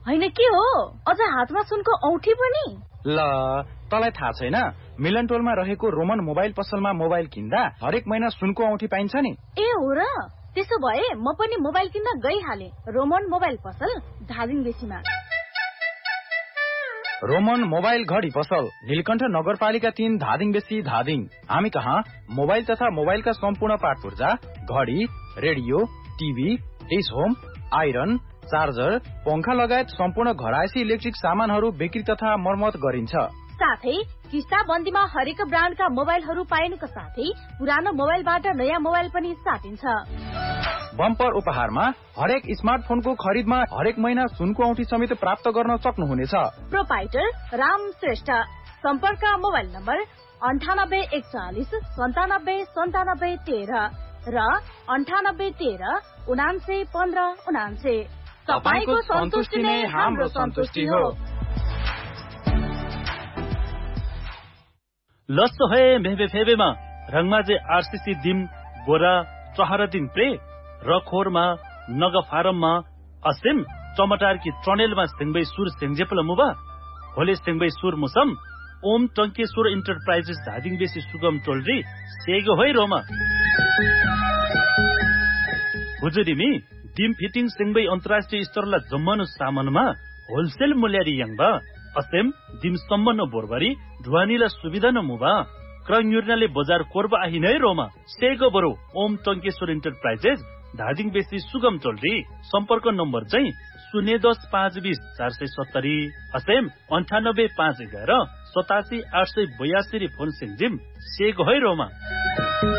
हैन के हो अझ हातमा सुनको औठी पनि ल तलाई थाहा छैन मिलन टोलमा रहेको रोमन मोबाइल पसलमा मोबाइल किन्दा हरेक महिना सुनको औठी पाइन्छ नि ए हो र त्यसो भए म पनि मोबाइल किन्न गइहाले रोमन मोबाइल पसल धादिङ बेसीमा रोमन मोबाइल घडी पसल नीलकण्ठ नगरपालिका 3 धादिङ बेसी धादिङ हामी कहाँ मोबाइल तथा मोबाइलका सम्पूर्ण पार्ट पूर्जा घडी radio TV dish home iron charger पंखा लगायत सम्पूर्ण घरायसी इलेक्ट्रिक सामानहरू बिक्री तथा मर्मत गरिन्छ साथै किस्ता बन्दीमा हरेक ब्रान्डका मोबाइलहरू पाइनुका साथै पुरानो मोबाइलबाट नयाँ मोबाइल पनि साटिन्छ बम्पर उपहारमा हरेक स्मार्टफोनको खरिदमा हरेक महिना सुनको औठी समेत प्राप्त गर्न सक्नुहुनेछ प्रोपाइटर राम श्रेष्ठ सम्पर्क मोबाइल नम्बर 9841979713 र 9813791599 तपाईको सन्तुष्टि नै हाम्रो सन्तुष्टि हो लस्सो है मेहबे फेबेमा रंगमाजे आरसीसी दिम बोरा चहरा दिन प्रे रखोरमा नग फारममा असिम टमाटार की ट्रनेलमा सिंगबै सुर सिंगजेपल मुबा होले सिंगबै सुर मुसम ओम टंकेश्वर इन्टरप्राइजेस धादिङ बेसी सुगम टोलरी सेगो होय रोमा हुजुरिमी दिम फिटिङ सिंगबै अन्तर्राष्ट्रिय स्तरला जम्मनु सामानमा होलसेल मूल्यरी यङबा असेम दिम सम्बन्न बोरबरी ढुवानीला सुविधा न मुबा क्रन्युर्नाले बजार कोर्बा आहिनै रोमा सेगो बरो ओम टंकेश्वर इन्टरप्राइजेस धादिङ बेसी सुगम टोलरी सम्पर्क नम्बर चाहिँ 010-520-470 असेम 98-511-87-882 फोन सिंजिम सेगो है रोमा